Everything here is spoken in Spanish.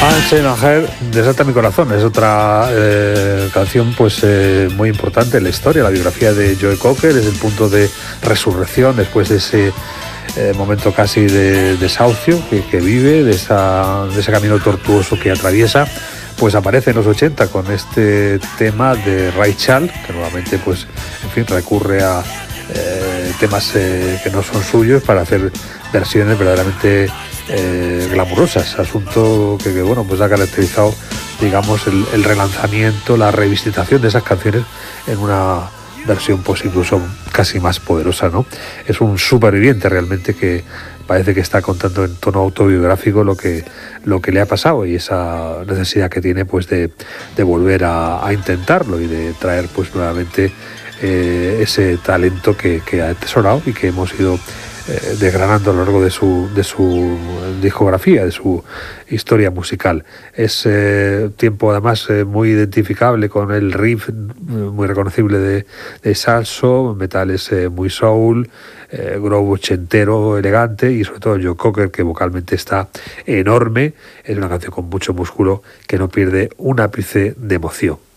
Ansel and Her desata mi corazón. Es otra canción pues muy importante en la historia, la biografía de Joe Cocker. Es el punto de resurrección después de ese momento casi de desahucio que vive, de ese camino tortuoso que atraviesa. Pues aparece en los 80 con este tema de Ray Charles, que nuevamente pues en fin recurre a temas que no son suyos para hacer versiones verdaderamente glamurosas, asunto que bueno pues ha caracterizado, digamos, el relanzamiento, la revisitación de esas canciones en una versión pues incluso casi más poderosa, ¿no? Es un superviviente realmente que parece que está contando en tono autobiográfico lo que le ha pasado y esa necesidad que tiene pues de volver a intentarlo y de traer pues nuevamente ese talento que ha atesorado y que hemos ido desgranando a lo largo de su discografía, de su historia musical. Es tiempo además muy identificable con el riff muy reconocible de Salso, metales muy soul, groove ochentero elegante y sobre todo Joe Cocker, que vocalmente está enorme. Es una canción con mucho músculo que no pierde un ápice de emoción.